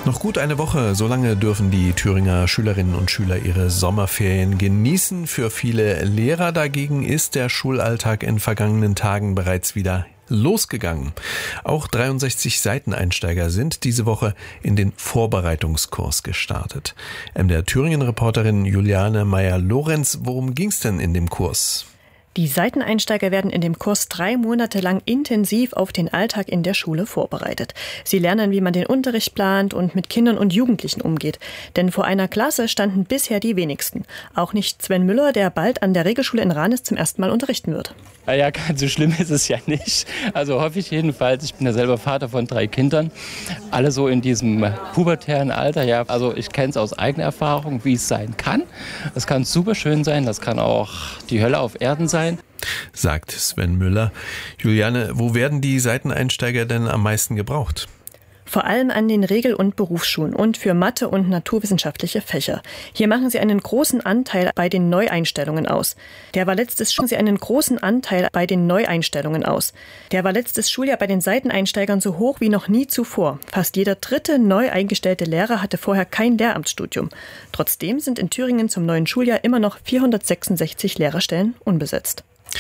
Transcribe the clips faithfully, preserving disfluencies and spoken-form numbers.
Noch gut eine Woche, so lange dürfen die Thüringer Schülerinnen und Schüler ihre Sommerferien genießen. Für viele Lehrer dagegen ist der Schulalltag in vergangenen Tagen bereits wieder losgegangen. Auch dreiundsechzig Seiteneinsteiger sind diese Woche in den Vorbereitungskurs gestartet. M D R Thüringen-Reporterin Juliane Meyer-Lorenz, worum ging's denn in dem Kurs? Die Seiteneinsteiger werden in dem Kurs drei Monate lang intensiv auf den Alltag in der Schule vorbereitet. Sie lernen, wie man den Unterricht plant und mit Kindern und Jugendlichen umgeht. Denn vor einer Klasse standen bisher die wenigsten. Auch nicht Sven Müller, der bald an der Regelschule in Ranis zum ersten Mal unterrichten wird. Ja, ganz so schlimm ist es ja nicht. Also hoffe ich jedenfalls. Ich bin ja selber Vater von drei Kindern. Alle so in diesem pubertären Alter. Ja, also ich kenne es aus eigener Erfahrung, wie es sein kann. Es kann super schön sein. Das kann auch die Hölle auf Erden sein. Sagt Sven Müller. Juliane, wo werden die Seiteneinsteiger denn am meisten gebraucht? Vor allem an den Regel- und Berufsschulen und für Mathe- und naturwissenschaftliche Fächer. Hier machen sie einen großen Anteil bei den Neueinstellungen aus. Der war letztes Schuljahr sie einen großen Anteil bei den Neueinstellungen aus. Der war letztes Schuljahr bei den Seiteneinsteigern so hoch wie noch nie zuvor. Fast jeder dritte neu eingestellte Lehrer hatte vorher kein Lehramtsstudium. Trotzdem sind in Thüringen zum neuen Schuljahr immer noch vierhundertsechsundsechzig Lehrerstellen unbesetzt.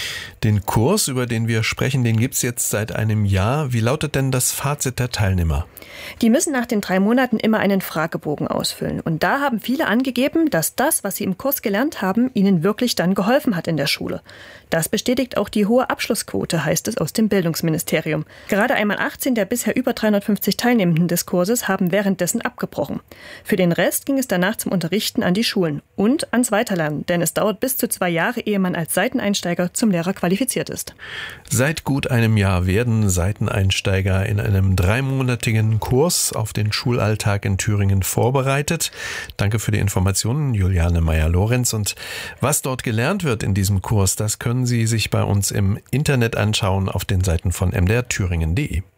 Den Kurs, über den wir sprechen, den gibt's jetzt seit einem Jahr. Wie lautet denn das Fazit der Teilnehmer? Die müssen nach den drei Monaten immer einen Fragebogen ausfüllen. Und da haben viele angegeben, dass das, was sie im Kurs gelernt haben, ihnen wirklich dann geholfen hat in der Schule. Das bestätigt auch die hohe Abschlussquote, heißt es aus dem Bildungsministerium. Gerade einmal achtzehn der bisher über dreihundertfünfzig Teilnehmenden des Kurses haben währenddessen abgebrochen. Für den Rest ging es danach zum Unterrichten an die Schulen und ans Weiterlernen, denn es dauert bis zu zwei Jahre, ehe man als Seiteneinsteiger zum Lehrer qualifiziert ist. Seit gut einem Jahr werden Seiteneinsteiger in einem dreimonatigen Kurs auf den Schulalltag in Thüringen vorbereitet. Danke für die Informationen, Juliane Meyer-Lorenz. Und was dort gelernt wird in diesem Kurs, das können Sie sich bei uns im Internet anschauen auf den Seiten von m d r thüringen punkt d e.